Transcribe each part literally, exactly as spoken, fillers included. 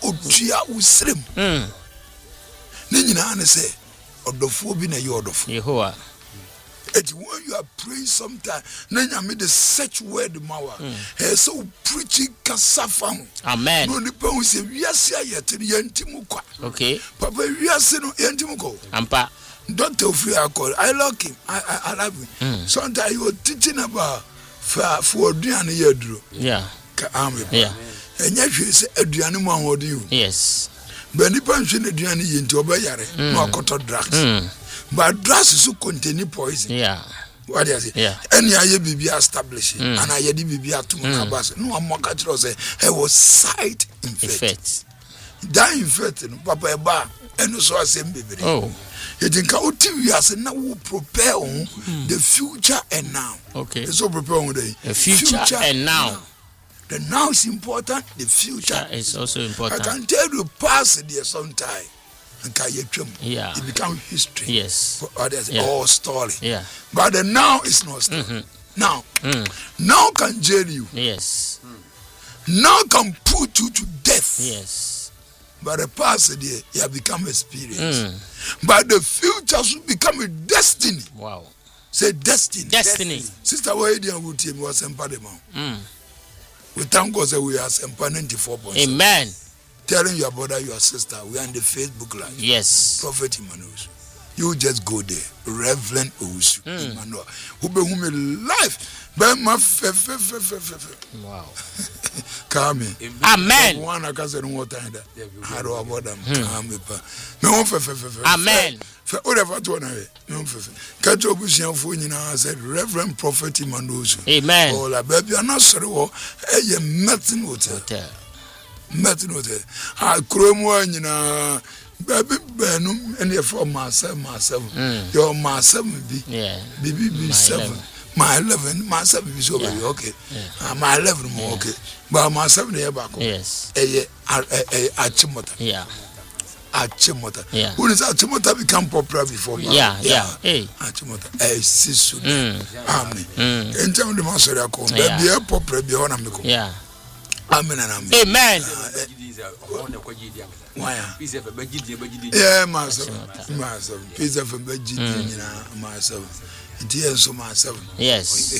otua usrem mm ne nyina ne say odofo bi na ye odofo Yehovah. And when you are praying sometimes, then you made the such word mawa. He so preaching kasafam. Amen. No, the people say we are saying yet yantimuko. Okay. Papa, we are saying yantimuko. Ampa. Doctor Free call. I like him. I I, I love him. Mm. Sometimes you were teaching about for for Diana Yedru. Yeah. Yeah. And yet you say Adriana Mahodi. Yes. But the pension Adriana into Obayare. No cotton drugs. Mm. But drugs is so contain poison. Yeah. What do you say? Yeah. Any I be establishing, mm. and I had be at Munabas. No, I'm more catching say it was side infect. That infected Papa Eba, and so I say, baby. Oh, you think how we are saying now we prepare on mm. the future and now. Okay. It's so prepare on the, the future, future and now. now. The now is important, the future yeah, is also important. I can tell you past there sometime. Yeah. It becomes history. Yes. For others, yeah. all story. Yeah. But the now is not story. Mm-hmm. Now, mm. now can jail you. Yes. Mm. Now can put you to death. Yes. But the past there, you have become experience. Mm. But the future should become a destiny. Wow. Say destiny. Destiny. Sister, why did you tell me was empowerment? Mm. We thank God that we are ninety-four point seven. Amen. Telling your brother, your sister, we are on the Facebook Live. Yes. Prophet Emmanuel. You just go there. Reverend Owusu mm. Emmanuel. Who be whom life. Wow. Come in. Amen. One I can say no more time that. How do I about them? Amen. For whatever to one. No fefe. Catch up with your phone in our said Reverend Prophet Emmanuel. Amen. Oh la baby, I'm not sorry. Oh, a Martin Hotel. Martin Hotel. I cromo nyina baby benum and your for myself myself. Your myself be. Yeah. Baby be seven. My eleven, my seven is over. Yeah. Okay. Yeah. Uh, my eleven more. Yeah. Okay. But my seven year back. Yes. A a a Achimota. Yeah. Achimota. Yeah. Who is Achimota become popular before? Yeah. Yeah. Hey. Achimota. A sisu. Amen. In terms of the master, I call. Be a popular. Be on amigo. Yeah. Amen and amen. Amen. Why? Yeah, myself. Myself. Pizza from Bejidi, myself. Dear so myself. Yes.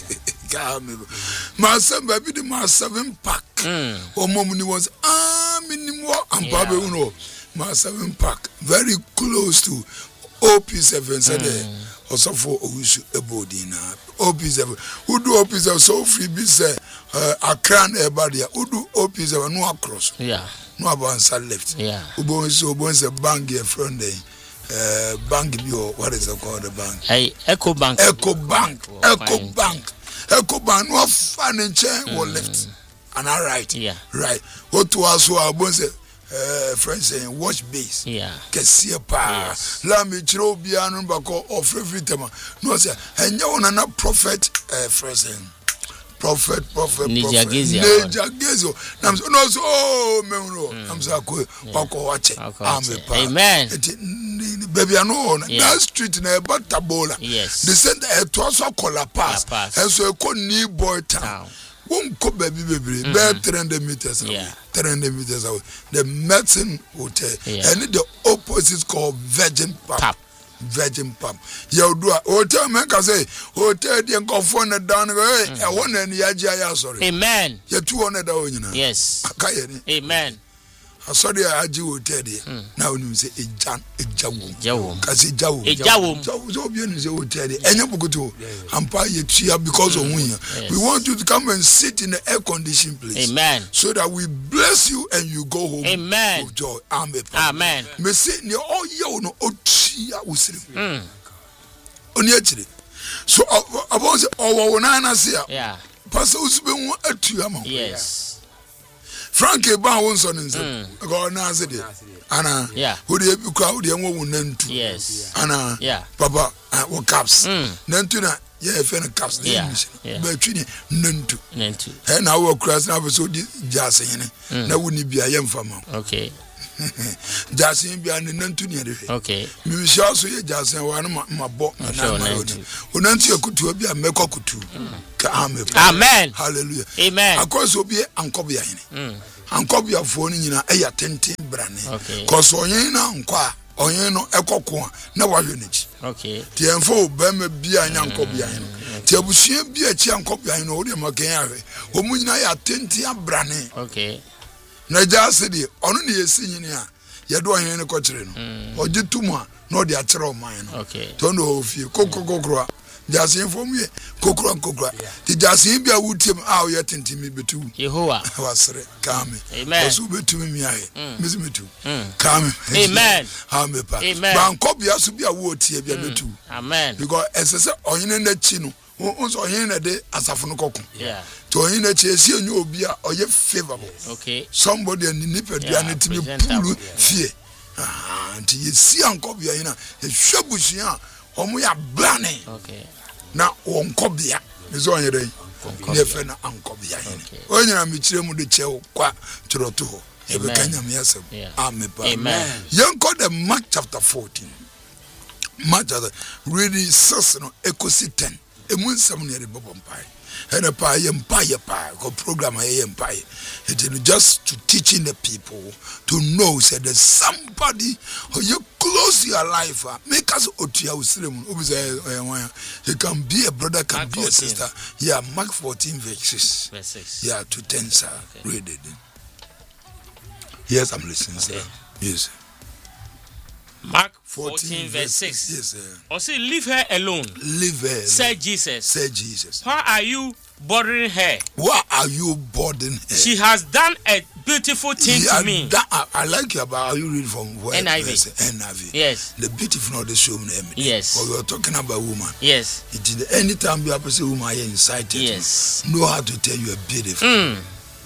Myself, baby, the my seven pack. Or mommy was ah minimum and Baba Uno. My seven pack. Very close to O P seven said also for Owusu Ebodina. O P seven. Who do O P seven so free be say a crown everybody. Who do O P seven no across? Yeah. No about left. Yeah. Ubon so bon's a bank here friend day. Uh, bank bio, what is it called? The bank? Hey, Echo Bank. Echo Bank. Oh, Echo fine. Bank. Echo Bank. No fun and chair or left. And I right. Yeah. Right. What to us who are bonds, uh, friends saying, watch base. Yeah. Kessia pa. La me chiro biano bako of every time. No, sir. And you want a prophet, uh, friends saying. Prophet, prophet, Nija prophet. Gizio. Nija Gizio. I'm so no so oh me I'm so cool. Wako watch it. Amen. Baby I know that street na Batabola. Yes. The center it was a color pass. And so a new boy town. Won't go baby baby. About three hundred meters away. Yeah. three hundred meters away. The Merton Hotel. Yeah. And the opposite called Virgin Pub. Pub. Virgin Pub. You do a hotel man can say hotel the confront down hey I want any yaja sorry. Amen. You two hundred dollars. Yes. Amen. I saw the Aji hotel there. Now you say a jan a jawu. Jawu. Kasi jawu. A jawu. So so be in the hotel there. Enya bukuto. Ampa ye tia because of winter. We want you to come and sit in the air conditioned place. Amen. So that we bless you and you go home. Amen. With joy. Amen. Amen. Me say ni all ye no otia usiri. Mm. Oni achire. So about say owo na na say. Yeah. Pastor usube hu atu ama. Yes. Frank Eba Wonson nse. Go na ase de. Ana. Yeah. Who dey be kwa who dey won nantu. Yes. Ana. Yeah. Papa, wo caps. Mm. Nantu na ye fe na caps dey mission. Ba twini nantu. Nantu. He na wo cross na so di jase hene. Na woni bia ye mfama. Okay. Jase bia ne nantu ne de. Okay. Mi sha so ye jase wa na mabo na na. Wo nantu ye kutu bia meko kutu. Amen. Amen. Hallelujah. Amen. Akoso bi ankobia hene. ankobia fo ni nyina e ya tenten brane okay cause oyen na nkwa oyen no ekoko na wayo nichi okay ti enfo ba ma bia nya ankobia no ti abusua bia chi ankobia no wo de makan awe omu nyina ya tenten brane okay na jase de ono ne yesi nyine a ye do oyen ne ko kire no oje tumu a no de a kire o man no okay to no ofie kokokokro jase info mu ye kokro kokro ti jase bia wutim a o ye tenten mi betu Yehovah wasre kame amen so betu mi aye misi betu kame amen amen pa amen bankobia so bia wo tie bia betu amen because esese oyen na chi no onso oyen na de asafo no kokko yeah to oyen na chi esi onye obi a oye favorable okay somebody and nipa dia na timi pulu fie ah nti yesi ankobia yin na ehwebusia omo ya blane okay na onkobia mezo onye dey ne fe na ankobia yin onyina me kire mu de chew kwa turoto ho ebe kanya me yasem amen amen yanko the Mark chapter fourteen Mark chapter really six no ekosi ten emu nsam ne re bobompai and a pie and pie pie go program I am pie. It is just to teaching the people to know say there's somebody who you close your life make us otia usirem you can be a brother can Mark be fourteen. A sister yeah Mark fourteen verse six verse six yeah to ten sir okay. Read it yes I'm listening okay. Sir yes Mark fourteen verse six. Yes, sir. Or say, leave her alone. Leave her. Said Jesus. Said Jesus. Why are you bothering her? Why are you bothering her? She has done a beautiful thing yeah, to me. That, I, I like you about how you read from where? N I V. N I V. Yes. The beautiful of the show. Yes. But we are talking about woman. Yes. It is anytime you have to say woman, you incited. Yes. Know how to tell you a beautiful. Mm.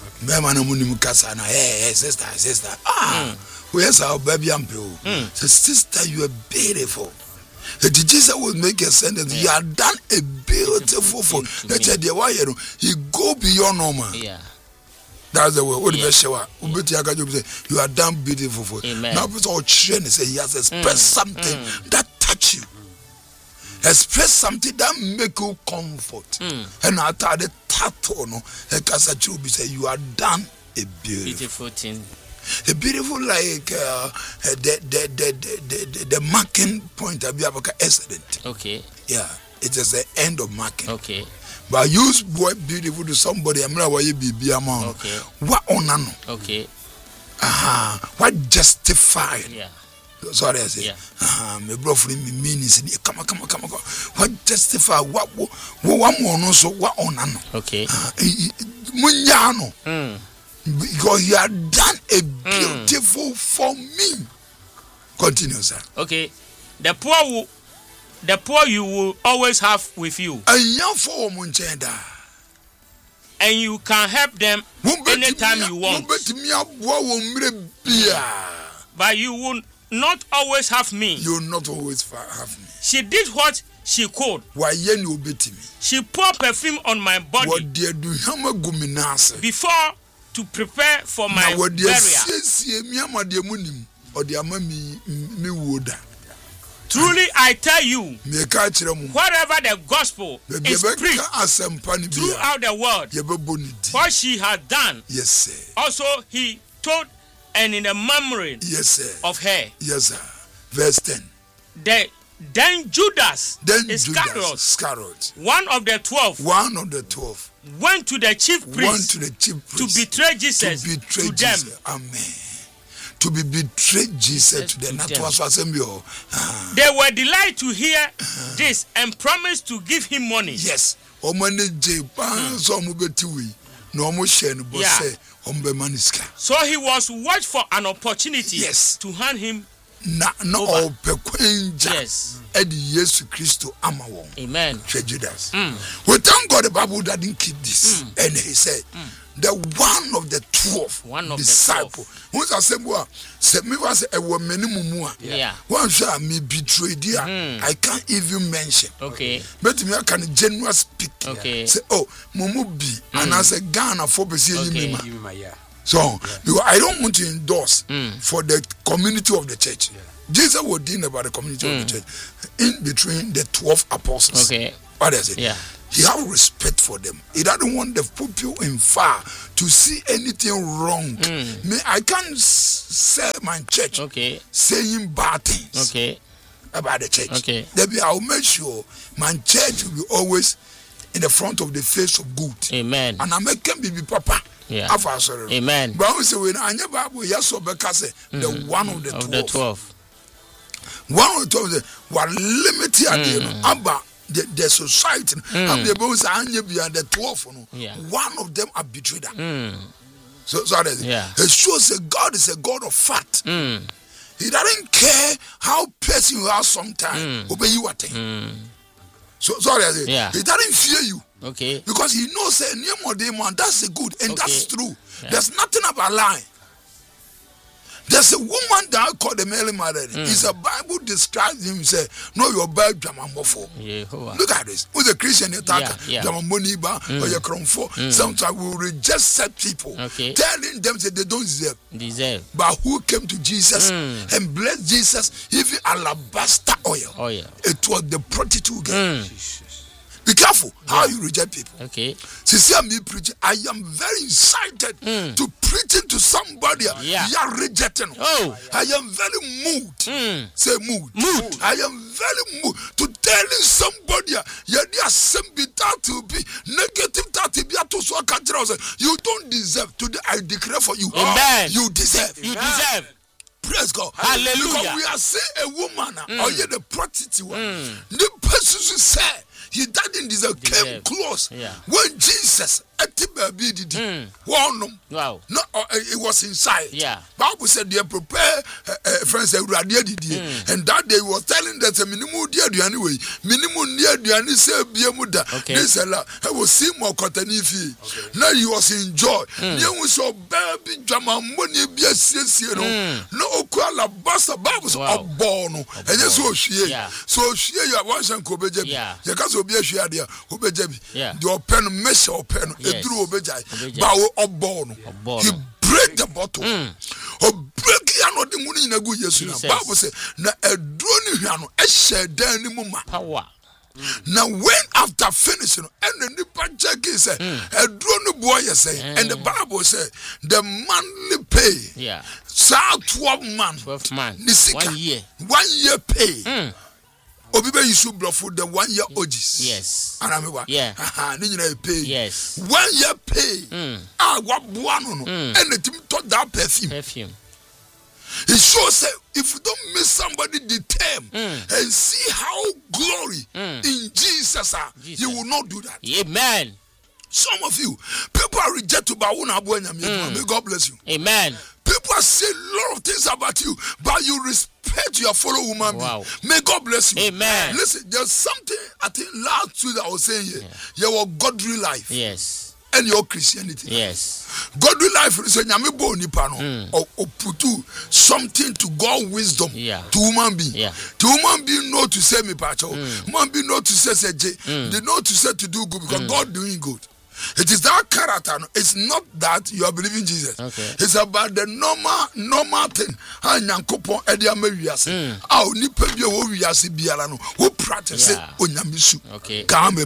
Hey, sister, sister. Ah. Mm. Where's our baby ample? Mm. So, sister, you are beautiful. The Jesus will make a sentence. Yeah. You are done a beautiful for. Let's say the why you go beyond normal. Yeah. That's the way. What yeah. shower? Yeah. You are done beautiful for. Amen. Now, people all train say he has expressed mm. something mm. that touch you. Express something that make you comfort. Mm. And after the tattoo, no, a say you are done a beautiful, beautiful thing. A beautiful like uh, the, the, the, the, the, the marking point of the accident. Okay. Yeah, it is the end of marking. Okay. But use boy beautiful to somebody. I'm not why you be among. Okay. What honor? Okay. Ah, uh-huh. What justify? Yeah. Sorry, I say. Yeah. Ah, my brother, me means come on, come on, come on. What justify? What? What? What more? No, so what honor? Okay. Munyano. Hmm. Because you have done a beautiful mm. for me. Continue, sir. Okay. The poor will, the poor you will always have with you. And you can help them anytime you want. But you will not always have me. You will not always have me. She did what she could. She poured perfume on my body before to prepare for my burial. Truly I tell you, wherever the gospel is preached throughout the world, what she had done, yes, sir. Also he told and in the memory yes, sir. Of her. Yes, sir. Verse ten. The, then Judas then Iscariot, Judas Iscariot, one of the twelve, one of the twelve, went to the chief priest, went to the chief priest to betray Jesus to, betray to Jesus. them. Amen. To be betrayed Jesus to them. To them. Uh, they were delighted to hear uh, this and promised to give him money. Yes. Mm. Yeah. So he was watched for an opportunity yes. to hand him na na over. Yes. Edi Yesu Christo amawon. Amen. Judas. Mm. We thank God the Bible that didn't keep this. Mm. And he said, mm. the one of the twelve one of disciple. Who's a semua? Se me was a woman mumua. Yeah. One shall me betray dear. Mm. I can't even mention. Okay. But me I can genuine speak. Okay. Say oh mumu bi mm. and I say Ghana for be see okay. you. So, yeah. Because I don't want to endorse mm. for the community of the church. Yeah. Jesus was dealing about the community mm. of the church in between the twelve apostles. Okay. What is it? Yeah. He have respect for them. He doesn't want the people in far to see anything wrong. Mm. Me, I can't say my church okay. saying bad things okay. about the church. Okay. Maybe I'll make sure my church will be always in the front of the face of good. Amen. And I make him be papa. Yeah. Amen. But I say when I never yes so because the one of the twelve. Of the twelve. One of the twelve were limited mm. about the, the society. Mm. And the bones are the twelve. Yeah. One of them are betrayed. Mm. So, so that yeah. it shows that God is a God of fact. Mm. He doesn't care how person you are sometimes. Mm. Obey you what thing. Mm. So sorry, I say, yeah. he doesn't fear you. Okay. Because he knows that man, that's the good, and okay. that's true. Yeah. There's nothing about lying. There's a woman that I call the Mary Mother. Mm. It's a Bible describes him say, no, you're bad Jamamofo. Look at this. Who's a Christian attacker? Jamamoniba or your Cromfo. Sometimes we will reject such people, okay. telling them that they don't deserve. Deserve. But who came to Jesus mm. and blessed Jesus, even alabaster oil. Oh, yeah. It was the prostitute girl. Mm. Be careful yeah. how you reject people. Okay. See, me preaching, I am very excited mm. to preaching to somebody. Yeah. You are rejecting. Oh. I am very moved. Mm. Say moved. Moved. I am very moved to telling somebody yeah, that to be negative that to be to you don't deserve. Today I declare for you. Amen. You deserve. You deserve. Praise God. Hallelujah. Because we are saying a woman mm. or you the prostitute. Mm. The person said he didn't deserve, came close. Yeah. When Jesus mm. wow. No, uh, it was inside. Yeah. Bible said they prepare uh, uh, friends mm. and that day he was telling that a minimum dear anyway. Minimum near the ani say biemuda. This a lot. I was see more cotton if he now he was in joy. You was so baby drama money be a C no no okwala basa Bible so born and just so she so she you want some kobeje. Yeah. You can so be a share there obeje. Yeah. The open measure open. Yes. But we born. He break the bottle. Mm. Or break the the money in a good year. Bible say na a drone hiano a shed any muma power. Now when after finishing and the nipa check is a drone boy say and the Bible say the monthly pay. Yeah. So twelve months. Twelve months. One year. One year pay. Mm. Obibe you blow for the one year orgies. Yes. Anamiwa. Yeah. Aha, ni nyina pay. Yes. One year pay. Mm. Ah, what one no. And the team thought that perfume. Perfume. It shows that if you don't miss somebody the term mm. and see how glory mm. in Jesus are, Jesus. you will not do that. Amen. Some of you, people are rejected by one abuenya. May God bless you. Amen. People say a lot of things about you, but you respect your fellow woman. Wow. May God bless you. Amen. Listen, there's something I think last week I was saying here. Yeah. Your godly life. Yes. And your Christianity. Yes. Godly life is a nyame bo nipa no or put something to God wisdom yeah. to human being. Yeah. To human being know to say me pacho. Mm. Human being know to say say mm. they know to say to do good because mm. God doing good. It is that character. It's not that you are believing Jesus. Okay. It's about the normal, normal thing. How Nyankopon Edia Merias. How Nipa Bia wo wiase biara no. Who practice it onyamisu. Okay. Amen.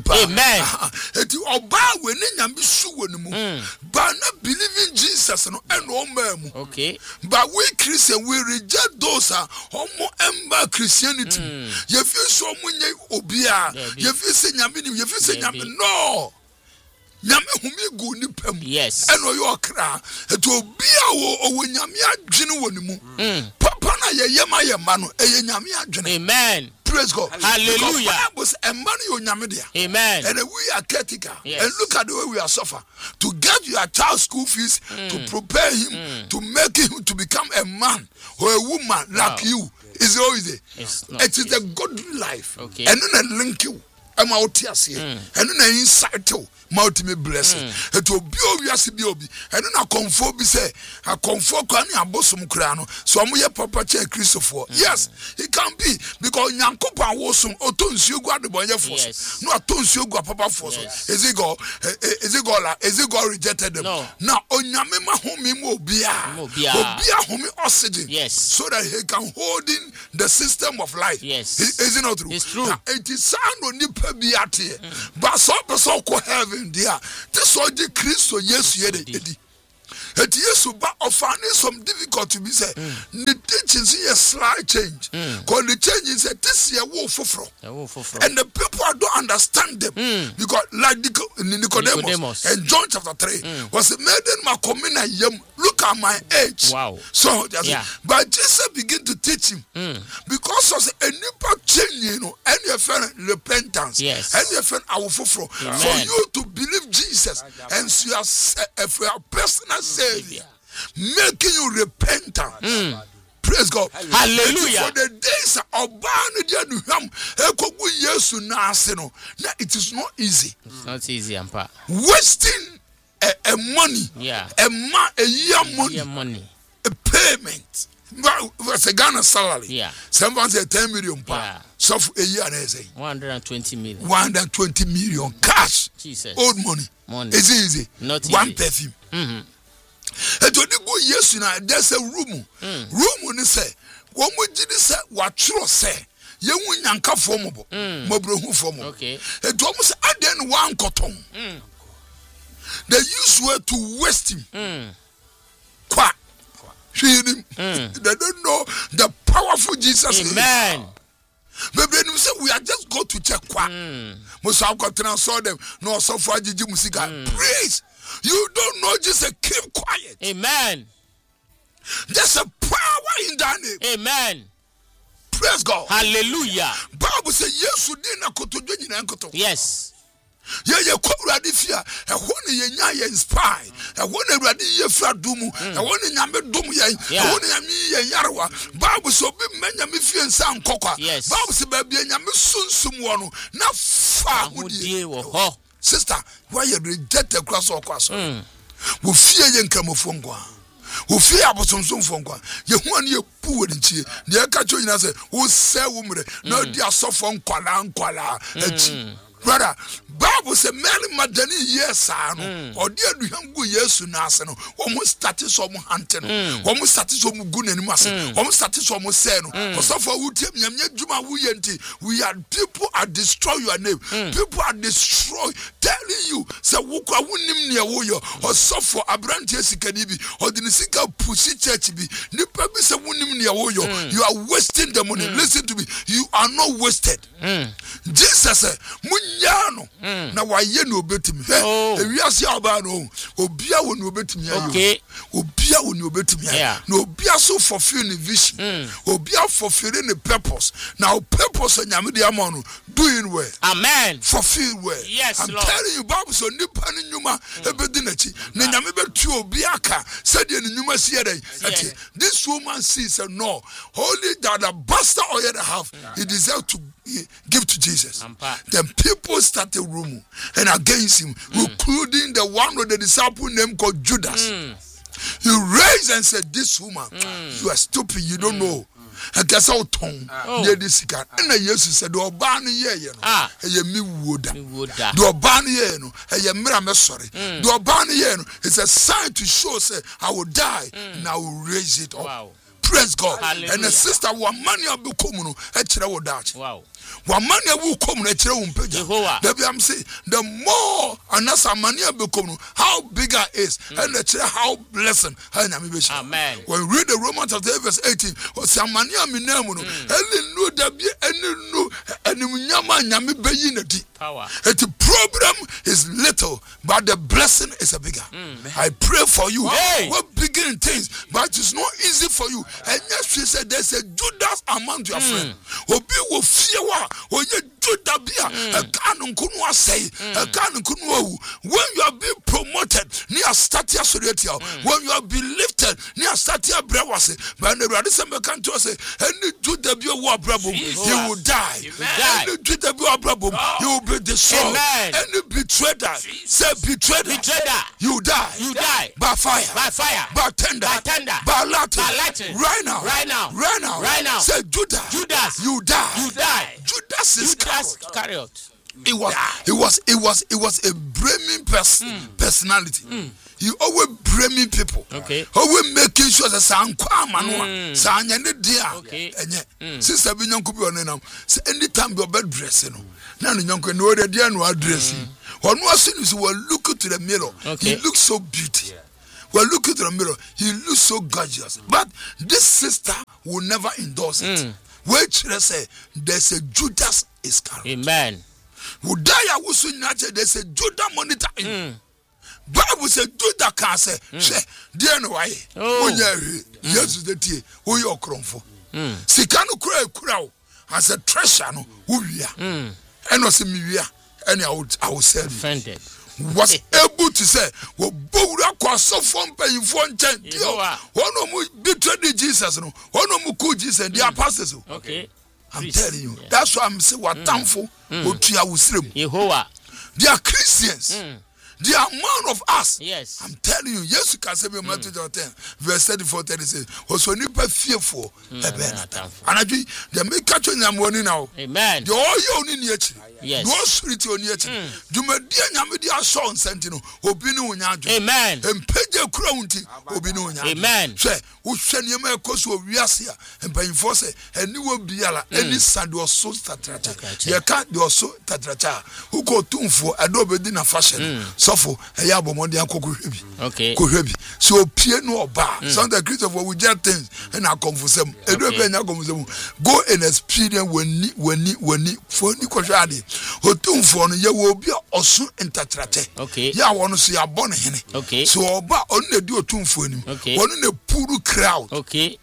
It is oba we ne nyamisu woni mu. But not believing Jesus no and o mu. Okay. But we Christian we reject those are homo emba Christianity. You feel so munye obia. You feel say nyame ni, you feel say nyame no. Nyame humi gu ni pem. Yes. Eno yo kra. Eto obia wo owo nyame adwene woni mu. Papa na ye yema yema no eye nyame adwene. Amen. Praise God. Hallelujah. Because a man yo nyame dia. Amen. And we are caretaker. Yes. And look at the way we are suffer to get your child school fees, mm. to prepare him, mm. to make him to become a man or a woman wow. like you. Is it easy? It's not it is easy. a godly life. Okay. And then I link you. I'm out here, and then I inside you. multi blessing. It will be obvious be obi. And then a comfort be say a comfort can a bosom crano. So I'm here Papa Che Christopher. Yes, it can be because Yankopa was some otons you got the boy force. No atons you got Papa force. Is it go? Is it go? Is it go rejected them? No. Now on Yamema home mo bia. Bia home oxygen. Yes. So that he can hold in the system of life. Yes. Is it not true? It's true. Now, it is sound on the pebiate. But some person go heaven there. This all the Christ yes ye the. It is about finding some difficulty. We say the teachings is a slight change. Because the change is that this year wolf for and the people don't understand them because like Nicodemus, Nicodemus. And John chapter three mm. was made in my community. Look at my age. Wow. So yeah. But Jesus began to teach him mm. because of a new change, you know, and your friend repentance, yes, and your friend our for for you to believe Jesus and so you are for your personal Savior, making you repentant. Mm. Praise God. Hallelujah. For the days of Barney, it is not easy. It's not easy, Ampa. Wasting a, a money, yeah, a, ma, a year money, year money, a payment. What's a Ghana salary? Yeah. Someone said ten million pounds. Yeah. So for a year, they say one hundred twenty million. One hundred twenty million cash. Jesus. Old money. Money. Is it easy? Not easy. One perfume. Mm-hmm. And when you go yes, you know, there's a room. Mm. Room when you say, when we did say, what true say, you win yanka formable, mobile who form. Okay. And almost I then one cotton. Mm. They use were to waste him. Mm. Qua. Him. Mm. They don't know the powerful Jesus. Amen. But when you say we are just go to check qua. Most of our saw them. No, so far, Gigi Musica. Praise. You don't know, just keep quiet. Amen. There's a power in that name. Amen. Praise God. Hallelujah. Bible says yes, you didn't go to do it. Yes. Yeah, yeah, come ready fear. I want to inspire. I want to ready your flat dumu. I want to yammer dumu. I want to yammy yarwa. Bible so be many me fear and sound coca. Yes. Bible say baby and yammy soon someone. Now far would you. Sister, why you reject the cross or cross? We fear you come of Fongwa. We fear about some son Fongwa. You want your poor in cheer. The catcher in us who say woman, no dear soft from Kuala and Kuala. Brother, Bible say Mary Madani yes, or dear Duhangu yes, Nasano, almost started some hunting, almost started some good and mass, almost started some seno, or suffer who tell me, Juma Wuyenti, we are people are destroy your name, people are destroy, telling you, say, Wuka Wunim near Woyo, or suffer a branch Kanibi, or the Nisika Pussy Church be, Nipabi say Wunim near Woyo, you are wasting the money. Listen to me, you are not wasted. Jesus said, Munyano. Na wa ye no betimi he ewiase aba no obia wo no betimi ayo obia wo no betimi ayo na obia so fulfill the vision obia fulfill the purpose now purpose nyame de amon doing well. Amen. Fulfill well. Yes, I'm Lord. telling you Bible so nipa ni nyuma ebedi nachi na nyame betu obia ka said ni nyuma sie dey okay this woman sees a no only that the bastard oil they have he deserve to give to Jesus. Then people started rumor and against him, mm. including the one with the disciple named called Judas. Mm. He raised and said, "This woman, mm. you are stupid. You don't mm. know." I guess our tongue near this guy. And I used to say, "Do ban ye, you know, ah, ye me wood, do ban ye, no, ye me sorry, do ban ye, no." It's a sign to show, say, I will die, mm. and I will raise it up. Wow. Praise God. Hallelujah. And the sister, one money will come, a chira will die. Wow. One money will come, a chira will pay. I'm saying, the more, and that's a money will come, how bigger is, mm. and the chira, how blessed. Amen. When we read the Romans of the verse eighteen, or some money, I mean, and no, there be any no, and Yama Yami Bayinati. Power. The problem is little, but the blessing is a bigger. Mm. I pray for you. Hey. What beginning things, but it's not easy for you. And yes, she said there's a Judas among your mm. friends. Obi will fear or you Judah bia a kanu kunu say a kanu kunu when you are being promoted near statia soretia when you are being lifted near statia brewase but the brother some can to say any Judah bia wa brabo he will die any Judah bia brabo he will be destroyed any betrayer say betrayer you die you die by fire by fire by tender by tender by Latin by Latin right now right now right now right now say Judah Judas you die you die Judas is Iscariot. It was, it was, it was, it was a blaming person, mm. personality. Mm. He always blaming people. Okay. Always making sure that some come Mm. and some dear. Okay. And since I've been young couple on them, so anytime you're bed dressing, now the young can know that they are not dressing. One more thing is we're looking to the mirror. Okay. He looks so beautiful. We're looking to the mirror. He looks so gorgeous. But this sister will never endorse it. Mm. Which they say there's a Judas Iscariot. Amen. Would die I was so natural. There's a Judah monitor. Mm. Bible said Judah can say, say, dear no way. Oh, yes, the tea. Who you're crumful. Sikano cry crow as a treasure. No, who we are. And also me, we are. And I would, I would say, offended. Was able to say, well, Bora Quasso from paying for ten. One of them betrayed Jesus. No, one of them could Jesus and the apostles. Okay. I'm Please. telling you. Yeah. That's why I'm saying what thankful. Yehovah. They are Christians. Mm. They are man of us. Yes. I'm telling you. Yes, you can say me Matthew ten, verse thirty-four, thirty-six. Also, nipa fearful. And I do. They make catch on them money now. Amen. The all you only need. Yes. No spirit on yet. Do me dear Yamidi Son Sentinel. Obinu Nyajo. Amen. And Pedro Crownty. Obinu Nyajo. Amen. Say, who send you my course of Riasia and paying for say, and you will be ala any sand was so tatracha. You can't do so tatracha. Who go to for Adobe dinner fashion. Suffer a yabo money and cocoa heavy. Okay. Coheavy. So piano or bar. Some the creatures of what we just things and I come for them. Go and experience when when when for Nicoshadi. Hotum for you will be also in tatrate. Okay. Ya want to see a bonnet. Okay. So oba only do a tomb for him. Okay. One in a poor crowd. Okay.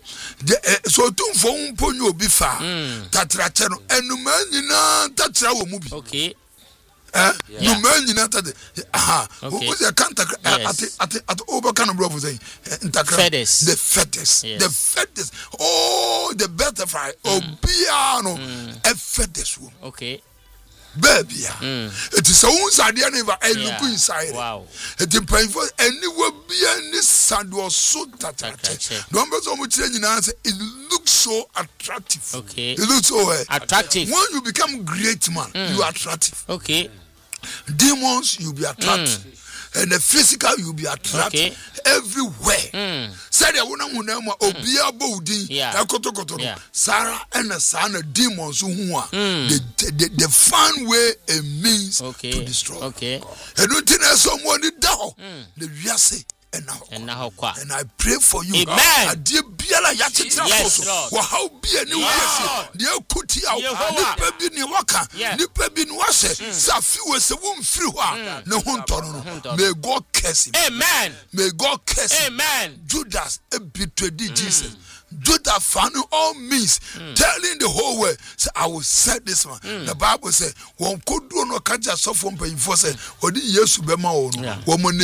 So tomb for un ponyo be far. Tatrate and no man in tatra movie. Okay. Eh? No man in that. Aha. Who was a canter at at over kind of brother saying fetters. The fetters. The fetters. Oh, the butterfly. Oh, piano. A fetters. Okay. Baby, it is a wounds idea never a look inside. Wow. It is painful and it will be any sand or so that numbers of which answer it looks so attractive. Okay. It looks so uh, attractive. When you become great man, mm. you are attractive. Okay. Demons, you be attractive. Mm. And the physical you be attracted okay. everywhere. Say the one who name Obia Bodi, Kotokoto, Sarah and the son of demons who are the the the fun way a means okay. to destroy. Okay. And you think someone did down the Viase. And now, and now, and I pray for you. Amen. I dear Biala Yachitra. Yes, Lord. Well, how be a new yes, dear Kutia, Nipper bin Waka, Nipper bin Washe, Safi was a woman through her. No one, may God curse him. Amen. May God curse him. Amen. Judas betrayed Jesus. Judah found all means, mm. telling the whole world, say, I will set this man. Mm. The Bible says, one could do no catch us off from paying for say, or the years to be my own, woman,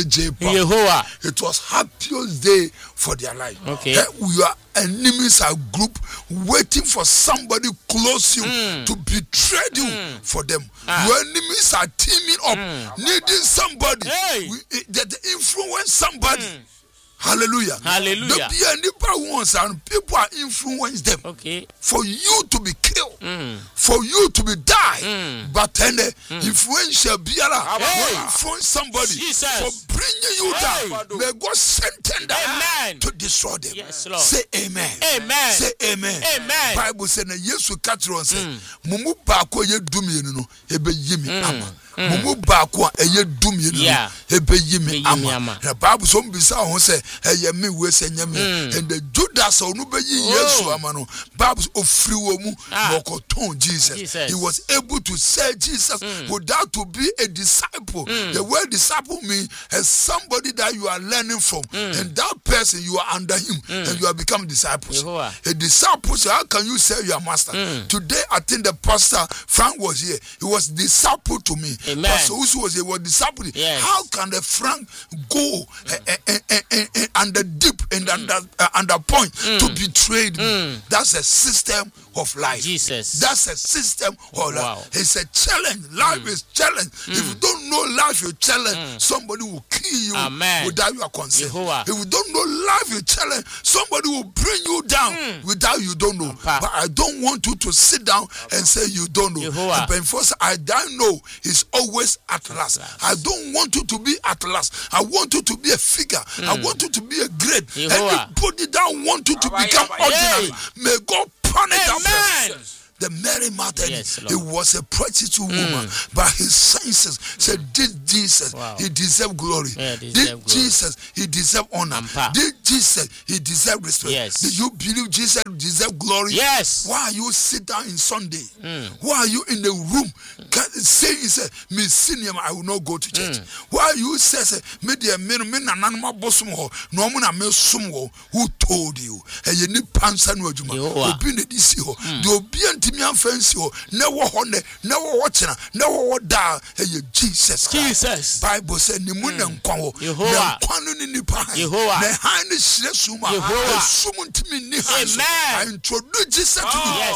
it was happiest day for their life. Okay. Uh, we are enemies, a group waiting for somebody close you mm. to betray you mm. for them. Ah. Your enemies are teaming up, mm. needing somebody hey. we, that influence somebody. Mm. Hallelujah. Hallelujah. The ones and people are influencing them. Okay. For you to be killed. Mm. For you to be died. Mm. But then the mm. influential biara hey. will influence somebody Jesus. For bringing you hey. down. May God send them amen. To destroy them. Yes, Lord. Say amen. Amen. Say amen. Amen. Bible says that Jesus catch on say, Mumu ba ko ye dumi no ebe yimi ama. mumu baako eye dum ye no ebe yimi ama the Bible so mbisa ho say eye me we say nyame and the Judas onu be yi Yesu ama no Bible ofri wo mu bokoton Jesus he was able to say Jesus without to be a disciple. The word disciple means as somebody that you are learning from and that person you are under him and you have become disciples. A disciple, so how can you say you are master? Today I think the pastor Frank was here. He was disciple to me. Amen. Pastor Usu was here, was disciple. Yes. How can the Frank go uh, uh, uh, uh, uh, under deep and mm. under uh, under point mm. to betray me? Mm. That's a system of life. Jesus. That's a system of wow. life. It's a challenge. Life mm. is challenge. Mm. If you don't know life, you challenge. Mm. Somebody will kill you Amen. without your consent. Jehovah. If you don't know life, you challenge. Somebody will bring you down mm. without you don't know. Ampa. But I don't want you to sit down and say you don't know. Jehovah. But first, I don't know. It's always at last. I don't want you to be at last. I want you to be a figure. Mm. I want you to be a great. Jehovah. Anybody that want you to become ordinary, may God punish that person. The Mary Martha, yes, he was a prostitute mm. woman, but his senses said, "Did Jesus, wow. he deserved glory. Yeah, deserve Did glory. Jesus, he deserved honor. Ampa. Did Jesus, he deserved respect. Yes. Did you believe Jesus deserved glory? Yes. Why are you sit down in Sunday? Mm. Why are you in the room saying, say, me senior, I will not go to church? Mm. Why are you say, me dear men, men and animal bosom ho, no man a sum ho, who told you? And you need pants no juma. You been the D C ho. You be anti me fancy ho. Never honor, never watching, never what da. Hey, Jesus. Jesus. Bible said, ni mun en kwan ho. Yehovah. Kwanu ni nipa. Yehovah. Ne hand shire suma. Yehovah. Sumun timi ni hand. Amen. I introduce Jesus to you.